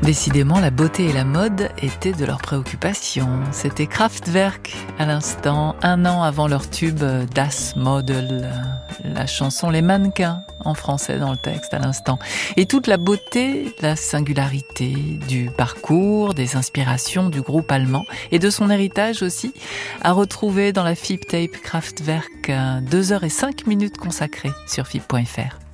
Décidément, la beauté et la mode étaient de leurs préoccupations. C'était Kraftwerk à l'instant, 1 an avant leur tube Das Model, la chanson Les Mannequins en français dans le texte à l'instant. Et toute la beauté, la singularité du parcours, des inspirations du groupe allemand et de son héritage aussi, à retrouver dans la FIP Tape Kraftwerk, 2h05 consacrées sur FIP.fr.